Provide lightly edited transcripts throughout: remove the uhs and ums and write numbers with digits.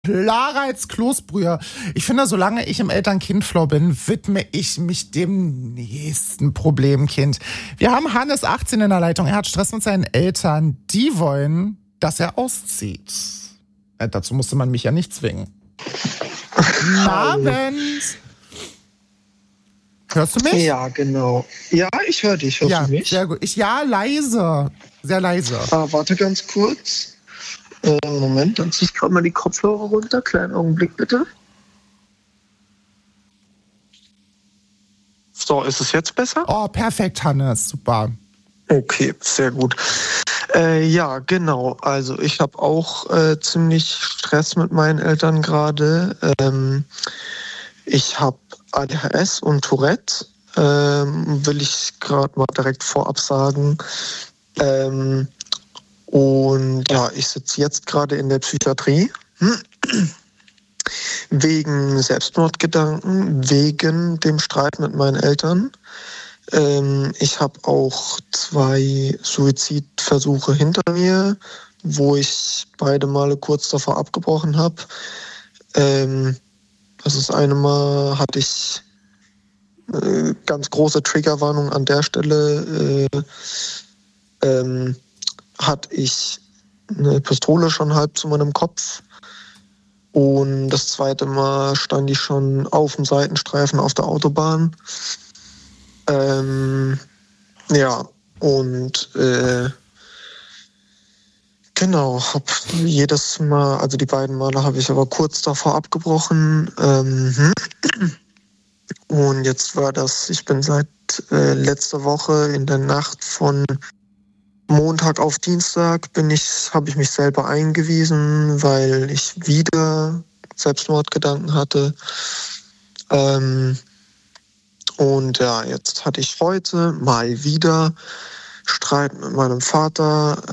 klarer als Kloßbrühe. Ich finde, solange ich im Eltern-Kind-Flow bin, widme ich mich dem nächsten Problemkind. Wir haben Hannes, 18, in der Leitung. Er hat Stress mit seinen Eltern. Die wollen, dass er auszieht. Dazu musste man mich ja nicht zwingen. Guten Abend. Hörst du mich? Ja, genau. Ja, ich höre dich. Hörst du mich? Sehr gut. Leise. Sehr leise. Warte ganz kurz. Moment, dann ziehe ich gerade mal die Kopfhörer runter. Kleinen Augenblick bitte. So, ist es jetzt besser? Oh, perfekt, Hannes. Super. Okay, sehr gut. Ja, genau. Also ich habe auch ziemlich Stress mit meinen Eltern gerade. Ich habe ADHS und Tourette. Will ich gerade mal direkt vorab sagen. Und ja, ich sitze jetzt gerade in der Psychiatrie wegen Selbstmordgedanken, wegen dem Streit mit meinen Eltern. Ich habe auch 2 Suizidversuche hinter mir, wo ich beide Male kurz davor abgebrochen habe. Das eine Mal hatte ich ganz große Triggerwarnung an der Stelle. Hatte ich eine Pistole schon halb zu meinem Kopf. Und das zweite Mal stand ich schon auf dem Seitenstreifen auf der Autobahn. Ja, und genau, habe jedes Mal, also die beiden Male habe ich aber kurz davor abgebrochen. Und jetzt war das, ich bin seit letzter Woche in der Nacht von Montag auf Dienstag habe ich mich selber eingewiesen, weil ich wieder Selbstmordgedanken hatte. Und ja, jetzt hatte ich heute mal wieder Streit mit meinem Vater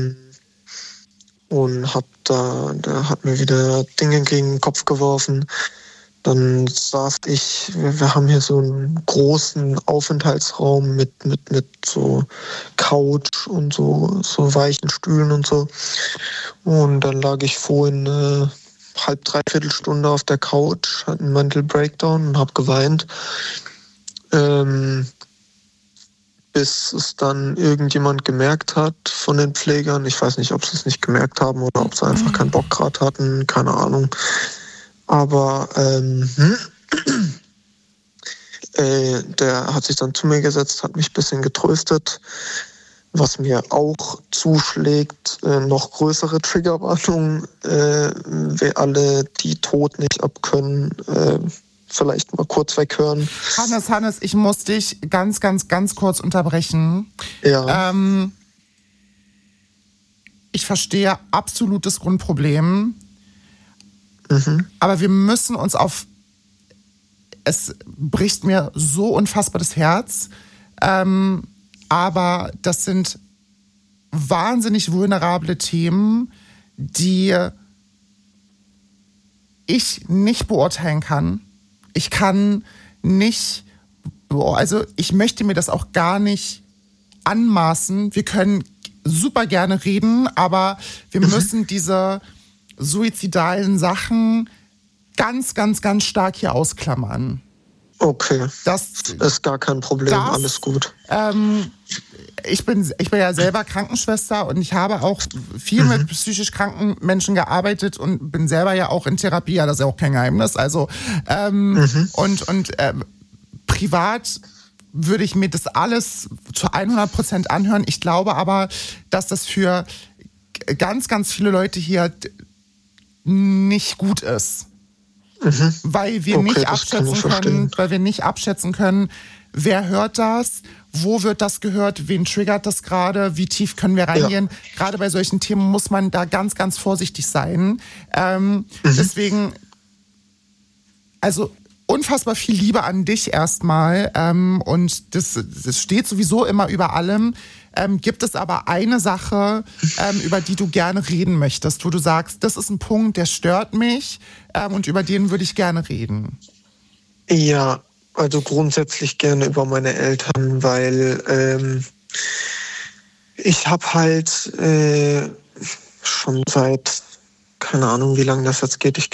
und der hat mir wieder Dinge gegen den Kopf geworfen. Dann wir haben hier so einen großen Aufenthaltsraum mit so Couch und so weichen Stühlen und so. Und dann lag ich vorhin eine dreiviertel Stunde auf der Couch, hatte einen Mental Breakdown und habe geweint. Bis es dann irgendjemand gemerkt hat von den Pflegern. Ich weiß nicht, ob sie es nicht gemerkt haben oder ob sie einfach keinen Bock gerade hatten, keine Ahnung. Aber der hat sich dann zu mir gesetzt, hat mich ein bisschen getröstet. Was mir auch zuschlägt, noch größere Triggerwarnungen, wir alle, die Tod nicht abkönnen, vielleicht mal kurz weghören. Hannes, ich muss dich ganz, ganz, ganz kurz unterbrechen. Ja. Ich verstehe absolut das Grundproblem. Aber wir müssen uns es bricht mir so unfassbar das Herz, aber das sind wahnsinnig vulnerable Themen, die ich nicht beurteilen kann. Ich kann nicht, also ich möchte mir das auch gar nicht anmaßen. Wir können super gerne reden, aber wir müssen diese suizidalen Sachen ganz, ganz, ganz stark hier ausklammern. Okay, das ist gar kein Problem, alles gut. Ich bin ja selber Krankenschwester und ich habe auch viel mit psychisch kranken Menschen gearbeitet und bin selber ja auch in Therapie, ja, das ist ja auch kein Geheimnis. Also privat würde ich mir das alles zu 100% anhören. Ich glaube aber, dass das für ganz, ganz viele Leute hier nicht gut ist. Weil wir nicht abschätzen können, wer hört das, wo wird das gehört, wen triggert das gerade, wie tief können wir reingehen. Ja. Gerade bei solchen Themen muss man da ganz, ganz vorsichtig sein. Deswegen, also unfassbar viel Liebe an dich erstmal. Und das steht sowieso immer über allem. Gibt es aber eine Sache, über die du gerne reden möchtest, wo du sagst, das ist ein Punkt, der stört mich und über den würde ich gerne reden? Ja, also grundsätzlich gerne über meine Eltern, weil ich habe halt schon seit keine Ahnung, wie lange das jetzt geht. Ich